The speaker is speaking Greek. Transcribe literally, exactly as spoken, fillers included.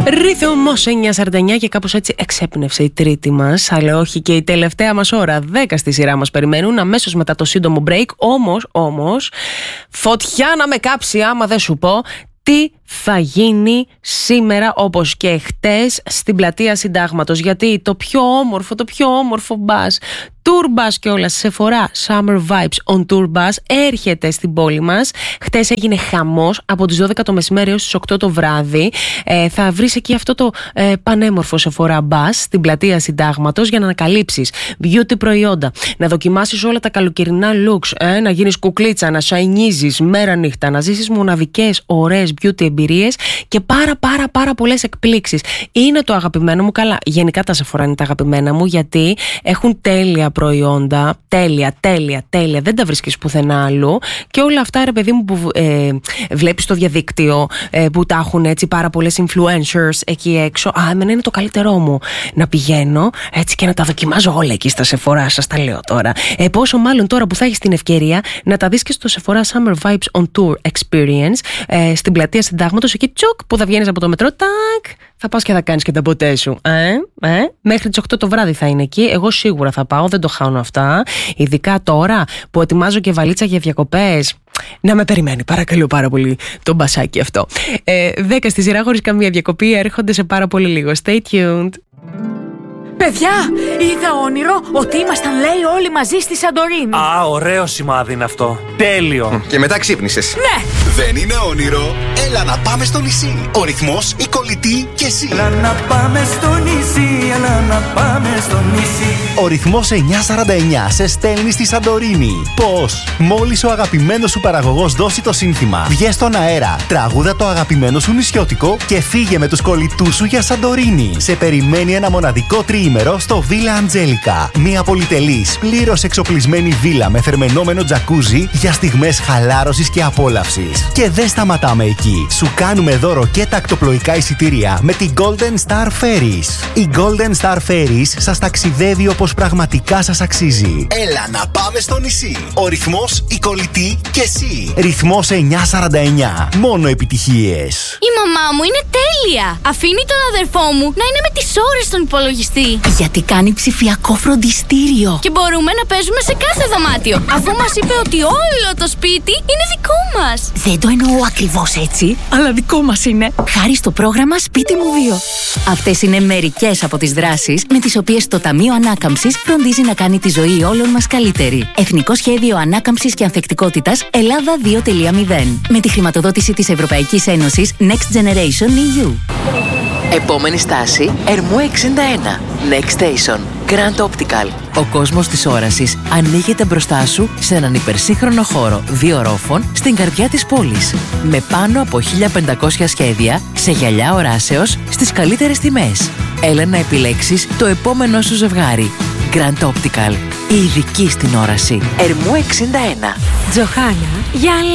Ρυθμός εννιά σαράντα εννιά και κάπως έτσι εξέπνευσε η τρίτη μας, αλλά όχι και η τελευταία μας ώρα. Δέκα στη σειρά μας περιμένουν αμέσως μετά το σύντομο break. Όμως, όμως, φωτιά να με κάψει άμα δεν σου πω τι θα γίνει σήμερα όπως και χτες στην πλατεία Συντάγματος. Γιατί το πιο όμορφο, το πιο όμορφο μπας, tour bus και όλα, Sephora Summer Vibes on Tour Bus έρχεται στην πόλη μας. Χτες έγινε χαμός από τις δώδεκα το μεσημέρι έως τις οκτώ το βράδυ. Ε, θα βρεις εκεί αυτό το ε, πανέμορφο Sephora Bus στην πλατεία Συντάγματος για να ανακαλύψεις beauty προϊόντα, να δοκιμάσεις όλα τα καλοκαιρινά looks, ε, να γίνεις κουκλίτσα, να σαϊνίζεις μέρα νύχτα, να ζήσεις μοναδικές ωραίες beauty εμπειρίες και πάρα πάρα πάρα πολλές εκπλήξεις. Είναι το αγαπημένο μου, καλά, γενικά τα Sephora είναι τα αγαπημένα μου γιατί έχουν τέλεια προϊόντα, τέλεια, τέλεια, τέλεια, δεν τα βρίσκεις πουθενά αλλού και όλα αυτά ρε παιδί μου που ε, βλέπεις στο διαδίκτυο ε, που τα έχουν έτσι πάρα πολλές influencers εκεί έξω. Α, εμένα είναι το καλύτερό μου να πηγαίνω έτσι και να τα δοκιμάζω όλα εκεί στα Sephora, σας τα λέω τώρα. Ε, πόσο μάλλον τώρα που θα έχεις την ευκαιρία να τα δεις και στο Sephora Summer Vibes on Tour Experience ε, στην πλατεία Συντάγματος, εκεί τσουκ που θα βγαίνεις από το μετρό, τάκ, θα πας και θα κάνεις και τα ποτέ σου. Ε, ε, μέχρι τις οκτώ το βράδυ θα είναι εκεί. Εγώ σίγουρα θα πάω, δεν το χάνω αυτά. Ειδικά τώρα που ετοιμάζω και βαλίτσα για διακοπές. Να με περιμένει, παρακαλώ πάρα πολύ το μπασάκι αυτό. Ε, δέκα στη σειρά χωρίς καμία διακοπή έρχονται σε πάρα πολύ λίγο. Stay tuned. Παιδιά, είδα όνειρο ότι ήμασταν, λέει, όλοι μαζί στη Σαντορίνη. Α, ωραίο σημάδι είναι αυτό. Τέλειο. Και μετά ξύπνησες. Ναι. Δεν είναι όνειρο. Έλα να πάμε στο νησί. Ο ρυθμός, η κολλητή και εσύ. Έλα να πάμε στο νησί, έλα να πάμε στο νησί. Ο ρυθμός εννιά σαράντα εννιά σε στέλνει στη Σαντορίνη. Πώς? Μόλις ο αγαπημένος σου παραγωγός δώσει το σύνθημα, βγες στον αέρα, τραγούδα το αγαπημένο σου νησιώτικο και φύγε με τους κολλητούς σου για Σαντορίνη. Σε περιμένει ένα μοναδικό τριήμερο στο Villa Angelica. Μια πολυτελής, πλήρως εξοπλισμένη βίλα με θερμαινόμενο τζακούζι για στιγμές χαλάρωσης και απόλαυσης. Και δεν σταματάμε εκεί. Σου κάνουμε δώρο και τακτοπλοϊκά εισιτήρια με την Golden Star Ferries. Η Golden Star Ferries σας ταξιδεύει όπως πραγματικά σας αξίζει. Έλα να πάμε στο νησί. Ο ρυθμός, η κολλητή και εσύ. Ρυθμός εννιά σαράντα εννιά. Μόνο επιτυχίες. Η μαμά μου είναι τέλεια. Αφήνει τον αδερφό μου να είναι με τις ώρες στον υπολογιστή. Γιατί κάνει ψηφιακό φροντιστήριο. Και μπορούμε να παίζουμε σε κάθε δωμάτιο. Αφού μας είπε ότι όλο το σπίτι είναι δικό μας. Δεν το εννοώ ακριβώς έτσι, αλλά δικό μας είναι. Χάρη στο πρόγραμμα Σπίτι μου δύο. Αυτές είναι μερικές από τις δράσεις με τις οποίες το Ταμείο Ανάκαμψης φροντίζει να κάνει τη ζωή όλων μας καλύτερη. Εθνικό Σχέδιο Ανάκαμψης και Ανθεκτικότητας Ελλάδα δύο κόμμα μηδέν. Με τη χρηματοδότηση της Ευρωπαϊκής Ένωσης Next Generation ι γιου. Επόμενη στάση, Ερμού εξήντα ένα. Next Station, Grand Optical. Ο κόσμος της όρασης ανοίγεται μπροστά σου σε έναν υπερσύγχρονο χώρο δύο ορόφων στην καρδιά της πόλης. Με πάνω από χίλια πεντακόσια σχέδια σε γυαλιά οράσεως στις καλύτερες τιμές. Έλα να επιλέξεις το επόμενό σου ζευγάρι. Grand Optical, η ειδική στην όραση. Ερμού εξήντα ένα. Τζοχάνα, γυαλά.